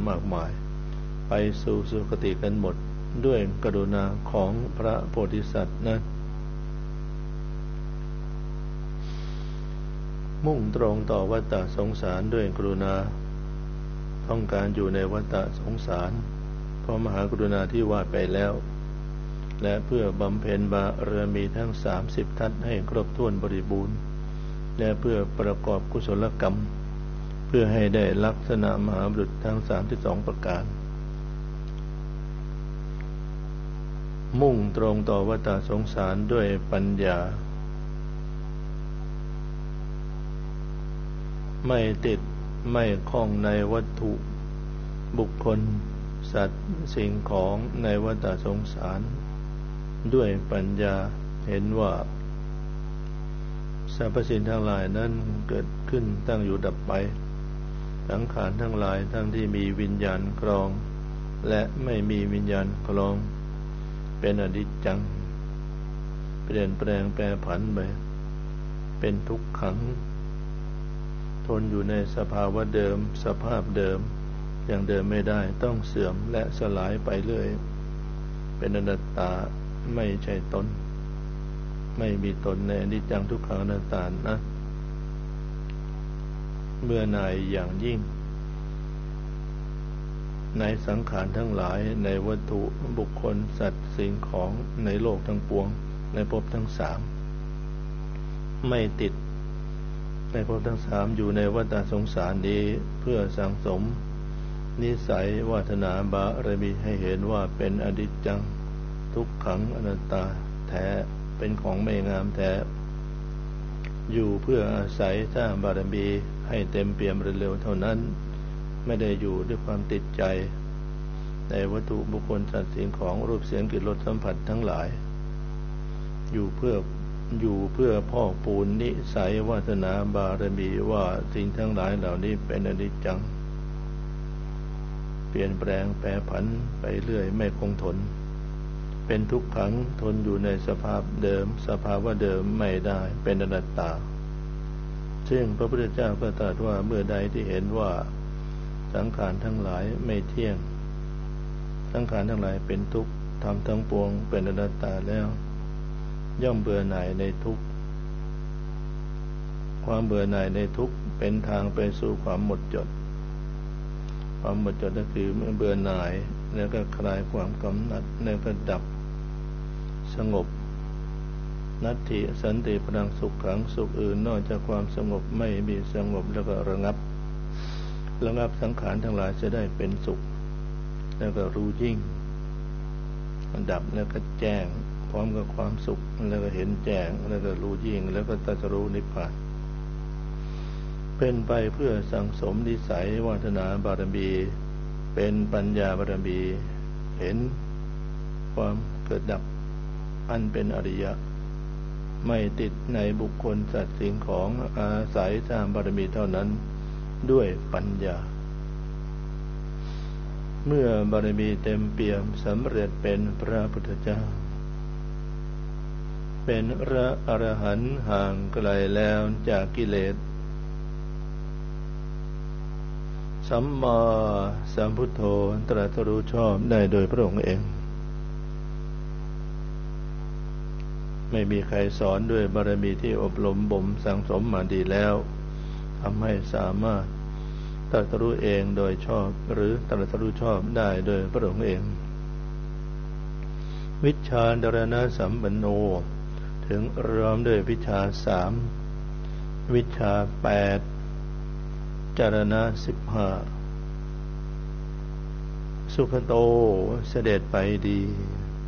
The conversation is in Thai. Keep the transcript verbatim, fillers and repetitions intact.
มากมายไปสู่สุคติกันหมดด้วยกรุณาของพระโพธิสัตว์นั้นมุ่งตรงต่อวัฏฏะสงสารด้วยกรุณาต้องการอยู่ในวัฏฏะสงสารเพราะมหากรุณาที่ว่าไปแล้วและเพื่อบำเพ็ญบารมีทั้งสามสิบทัศให้ครบถ้วนบริบูรณ์และเพื่อประกอบกุศลกรรมเพื่อให้ได้ลักษณะมหาบุรุษทั้งสามสิบสองประการมุ่งตรงต่อวัฏฏะสงสารด้วยปัญญาไม่ติดไม่คล้องในวัตถุบุคคลสัตว์สิ่งของในวัฏฏะสงสารด้วยปัญญาเห็นว่าสรรพสิ่งทั้งหลายนั้นเกิดขึ้นตั้งอยู่ดับไปสังขารทั้งหลายทั้งที่มีวิญญาณครองและไม่มีวิญญาณครองเป็นอนิจจังเปลี่ยนแปลงแปรผันไปเป็นทุกขังทนอยู่ในสภาวะเดิมสภาพเดิมอย่างเดิมไม่ได้ต้องเสื่อมและสลายไปเรื่อยเป็นอนัตตาไม่ใช่ตนไม่มีตนในอนิจจังทุกขังอนัตตานะเมื่อหน่ายอย่างยิ่งในสังขารทั้งหลายในวัตถุบุคคลสัตว์สิ่งของในโลกทั้งปวงในภพทั้งสามไม่ติดในภพทั้งสามอยู่ในวัฏฏะสงสารนี้เพื่อสังสมนิสัยวาสนาบารมีให้เห็นว่าเป็นอนิจจังทุกขังอนัตตาแท้เป็นของไม่งามแท้อยู่เพื่ออาศัยสร้างบารมีให้เต็มเปี่ยมเร็วๆเท่านั้นไม่ได้อยู่ด้วยความติดใจในวัตถุบุคคลสัตว์สิ่งของรูปเสียงกลิ่นรสสัมผัสทั้งหลายอยู่เพื่ออยู่เพื่อพอกพูนนิสัยวาสนาบารมีว่าสิ่งทั้งหลายเหล่านี้เป็นอนิจจังเปลี่ยนแปลงแปรผันไปเรื่อยไม่คงทนเป็นทุกขังทนอยู่ในสภาพเดิมสภาวะเดิมไม่ได้เป็นอนัตตาซึ่งพระพุทธเจ้าก็ตรัสว่าเมื่อใดที่เห็นว่าสังขารทั้งหลายไม่เที่ยงสังขารทั้งหลายเป็นทุกข์ธรรมทั้งปวงเป็นอนัตตาแล้วย่อมเบื่อหน่ายในทุกข์ความเบื่อหน่ายในทุกข์เป็นทางไปสู่ความหมดจดความหมดจดก็คือเมื่อเบื่อหน่ายแล้วก็คลายความกำหนัดแล้วก็ดับสงบนัตถิสันติพลังสุขขังสุขอื่นนอกจากความสงบไม่มีสงบแล้วก็ระงับระงับสังขารทั้งหลายจะได้เป็นสุขแล้วก็รู้ยิ่งดับแล้วก็แจ้งพร้อมกับความสุขแล้วก็เห็นแจ้งแล้วก็รู้ยิ่งแล้วก็ตรัสรู้นิพพานเป็นไปเพื่อสั่งสมนิสัยวาสนาบารมีเป็นปัญญาบารมีเห็นความเกิดดับอันเป็นอริยะไม่ติดในบุคคลสัตว์สิ่งของอาศัยสร้างบารมีเท่านั้นด้วยปัญญาเมื่อบารมีเต็มเปี่ยมสำเร็จเป็นพระพุทธเจ้าเป็นพระอรหันต์ห่างไกลแล้วจากกิเลสสัมมาสัมพุทโธตรัสรู้ชอบได้โดยพระองค์เองไม่มีใครสอนด้วยบารมีที่อบรมบ่มสั่งสมมาดีแล้วทำให้สามารถตรัสรู้เองโดยชอบหรือตรัสรู้ชอบได้โดยพระองค์เองวิชชาดารณะสัมปันโนถึงรวมด้วยวิชาสามวิชาแปดจารณะสิบห้าสุขโตเสด็จไปดี